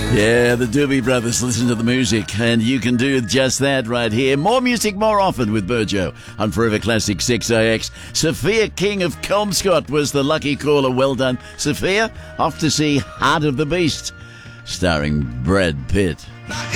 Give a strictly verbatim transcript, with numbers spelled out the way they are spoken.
Yeah, the Doobie Brothers, listen to the music, and you can do just that right here. More music more often with Burjo on Forever Classic six A X. Sophia King of Kelmscott was the lucky caller. Well done, Sophia. Off to see Heart of the Beast, starring Brad Pitt.